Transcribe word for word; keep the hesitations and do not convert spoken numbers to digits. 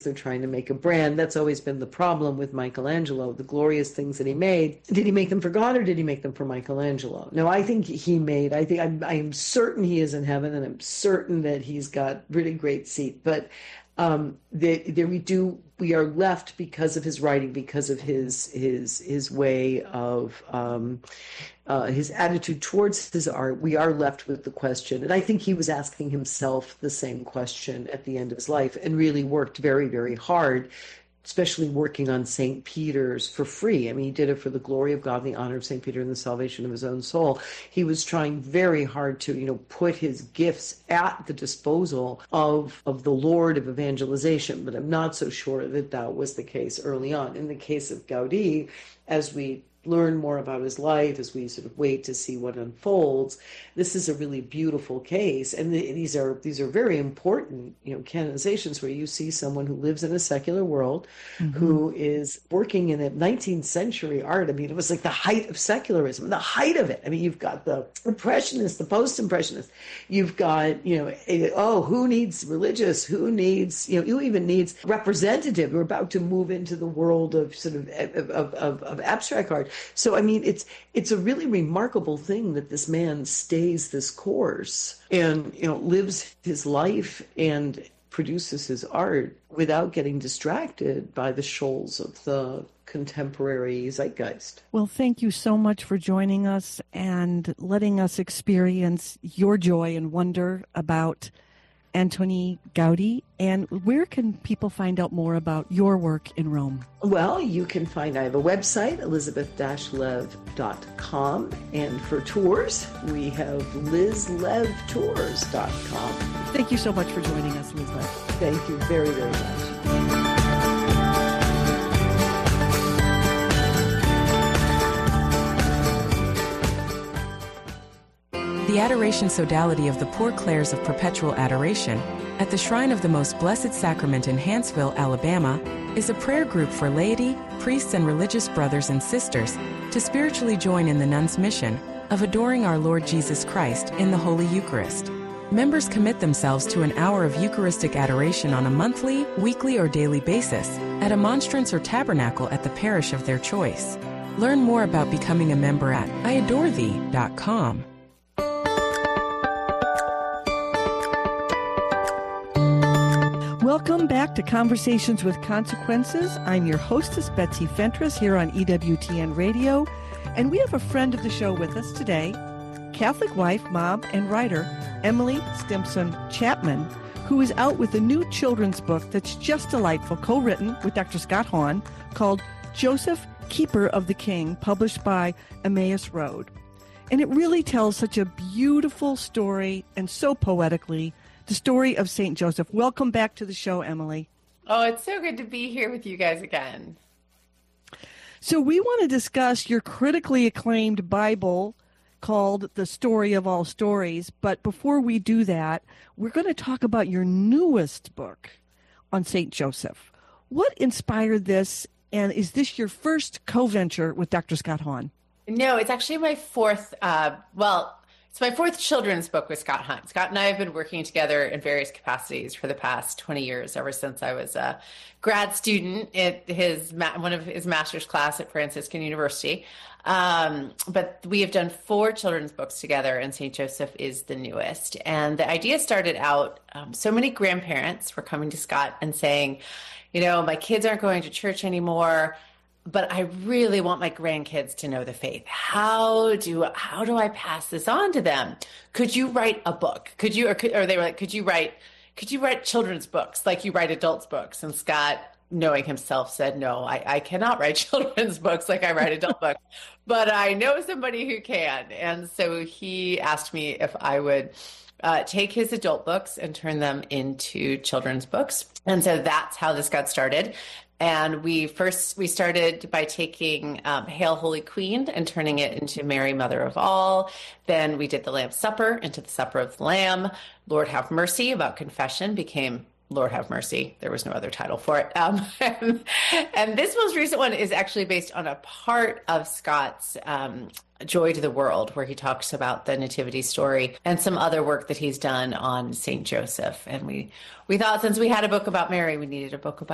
they're trying to make a brand. That's always been the problem with Michelangelo. The glorious things that he made, did he make them for God or did he make them for Michelangelo? No, I think he made, I think, I'm, I'm certain he is in heaven, and I'm certain that he's got really great seat. But um, there, there we do, we are left because of his writing, because of his, his, his way of, um, uh, his attitude towards his art, we are left with the question. And I think he was asking himself the same question at the end of his life, and really worked very, very hard, especially working on Saint Peter's for free. I mean, he did it for the glory of God, the honor of Saint Peter, and the salvation of his own soul. He was trying very hard to, you know, put his gifts at the disposal of, of the Lord of evangelization. But I'm not so sure that that was the case early on. In the case of Gaudí, as we learn more about his life, as we sort of wait to see what unfolds, this is a really beautiful case. And the, these are these are very important, you know, canonizations where you see someone who lives in a secular world, mm-hmm. who is working in a nineteenth century art. I mean, it was like the height of secularism, the height of it. I mean, you've got the Impressionists, the Post-Impressionists. You've got, you know, a, oh, who needs religious? Who needs, you know, who even needs representative? We're about to move into the world of sort of of, of, of abstract art. So, I mean, it's it's a really remarkable thing that this man stays this course and, you know, lives his life and produces his art without getting distracted by the shoals of the contemporary zeitgeist. Well, thank you so much for joining us and letting us experience your joy and wonder about Antoni Gaudí. And where can people find out more about your work in Rome? Well, you can find, I have a website, elizabeth lev dot com. And for tours, we have liz lev tours dot com. Thank you so much for joining us, Liz Lev. Thank you very, very much. The Adoration Sodality of the Poor Clares of Perpetual Adoration at the Shrine of the Most Blessed Sacrament in Hanceville, Alabama, is a prayer group for laity, priests, and religious brothers and sisters to spiritually join in the nuns' mission of adoring our Lord Jesus Christ in the Holy Eucharist. Members commit themselves to an hour of Eucharistic adoration on a monthly, weekly, or daily basis at a monstrance or tabernacle at the parish of their choice. Learn more about becoming a member at I adore thee dot com. Welcome back to Conversations with Consequences. I'm your hostess, Betsy Fentress, here on E W T N Radio. And we have a friend of the show with us today, Catholic wife, mom, and writer Emily Stimson Chapman, who is out with a new children's book that's just delightful, co-written with Doctor Scott Hahn, called Joseph, Keeper of the King, published by Emmaus Road. And it really tells such a beautiful story, and so poetically, the story of Saint Joseph. Welcome back to the show, Emily. Oh, it's so good to be here with you guys again. So we want to discuss your critically acclaimed Bible called The Story of All Stories. But before we do that, we're going to talk about your newest book on Saint Joseph. What inspired this, and is this your first co-venture with Doctor Scott Hahn? No, it's actually my fourth, uh, well, it's my fourth children's book with Scott Hahn. Scott and I have been working together in various capacities for the past twenty years, ever since I was a grad student at his one of his master's class at Franciscan University. Um, but we have done four children's books together, and Saint Joseph is the newest. And the idea started out, um, so many grandparents were coming to Scott and saying, you know, my kids aren't going to church anymore, but I really want my grandkids to know the faith. How do how do I pass this on to them? Could you write a book? Could you, or, could, or they were like, could you write, could you write children's books like you write adults books? And Scott, knowing himself, said, no, I, I cannot write children's books like I write adult books, but I know somebody who can. And so he asked me if I would uh, take his adult books and turn them into children's books. And so that's how this got started. And we first, we started by taking um, Hail Holy Queen and turning it into Mary, Mother of All. Then we did the Lamb's Supper into the Supper of the Lamb. Lord Have Mercy, about confession, became Lord Have Mercy. There was no other title for it. Um, and, and this most recent one is actually based on a part of Scott's um, Joy to the World, where he talks about the nativity story and some other work that he's done on Saint Joseph. And we, we thought since we had a book about Mary, we needed a book about